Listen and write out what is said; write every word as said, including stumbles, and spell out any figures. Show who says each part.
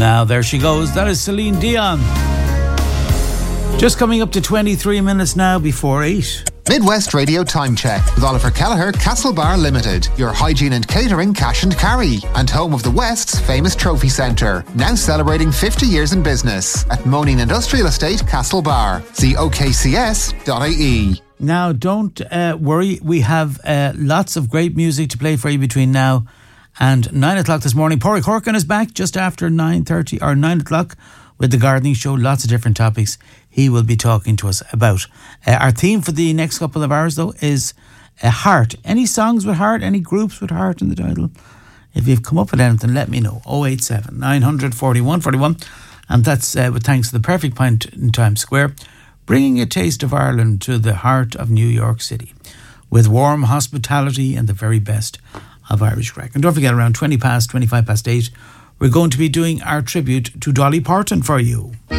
Speaker 1: Now there she goes. That is Celine Dion. Just coming up to twenty-three minutes now before eight.
Speaker 2: Midwest Radio Time Check with Oliver Kelleher, Castlebar Limited, your hygiene and catering cash and carry, and home of the West's famous trophy centre, now celebrating fifty years in business at Moaning Industrial Estate, Castlebar. See o k c s dot i e.
Speaker 1: Now, don't uh, worry. We have uh, lots of great music to play for you between now and nine o'clock this morning. Porrick Corkin is back just after nine thirty or nine o'clock with the gardening show. Lots of different topics he will be talking to us about. Uh, our theme for the next couple of hours, though, is uh, heart. Any songs with heart? Any groups with heart in the title? If you've come up with anything, let me know. oh eight seven, nine hundred, forty-one forty-one. And that's uh, with thanks to the Perfect Pint in Times Square, bringing a taste of Ireland to the heart of New York City with warm hospitality and the very best of Irish crack. And don't forget, around twenty past, twenty-five past eight, we're going to be doing our tribute to Dolly Parton for you.